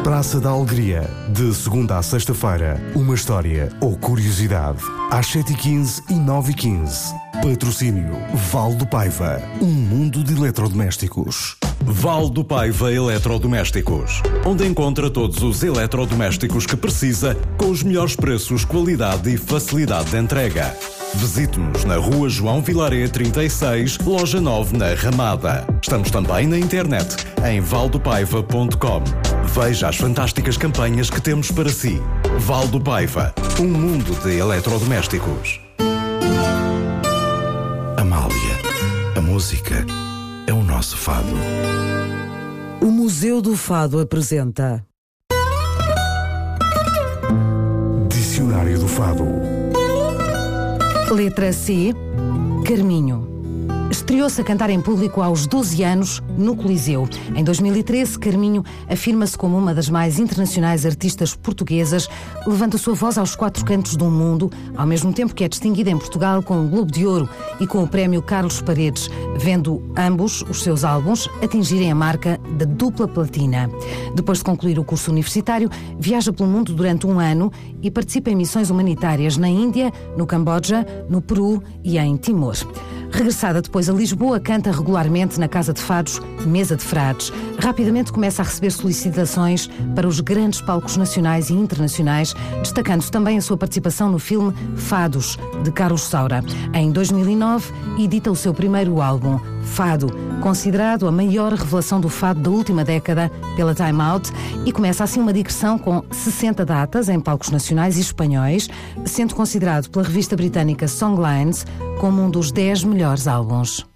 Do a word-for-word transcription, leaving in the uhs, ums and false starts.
Praça da Alegria, de segunda à sexta-feira, uma história ou curiosidade, às sete e quinze e nove e quinze. Patrocínio Val do Paiva, um mundo de eletrodomésticos. Val do Paiva Eletrodomésticos, onde encontra todos os eletrodomésticos que precisa, com os melhores preços, qualidade e facilidade de entrega. Visite-nos na Rua João Vilaré trinta e seis, Loja nove, na Ramada. Estamos também na internet, em valdopaiva ponto com. Veja as fantásticas campanhas que temos para si. Val do Paiva, um mundo de eletrodomésticos. Amália, a música é o nosso fado. O Museu do Fado apresenta Dicionário do Fado. Letra C, Carminho. Estreou-se a cantar em público aos doze anos no Coliseu. Em dois mil e treze, Carminho afirma-se como uma das mais internacionais artistas portuguesas, levanta a sua voz aos quatro cantos do mundo, ao mesmo tempo que é distinguida em Portugal com o Globo de Ouro e com o prémio Carlos Paredes, vendo ambos os seus álbuns atingirem a marca da dupla platina. Depois de concluir o curso universitário, viaja pelo mundo durante um ano e participa em missões humanitárias na Índia, no Camboja, no Peru e em Timor. Regressada depois a Lisboa, canta regularmente na Casa de Fados Mesa de Frades. Rapidamente começa a receber solicitações para os grandes palcos nacionais e internacionais, destacando também a sua participação no filme Fados, de Carlos Saura. Em dois mil e nove, edita o seu primeiro álbum, Fado, considerado a maior revelação do fado da última década pela Time Out, e começa assim uma digressão com sessenta datas em palcos nacionais e espanhóis, sendo considerado pela revista britânica Songlines como um dos dez melhores álbuns.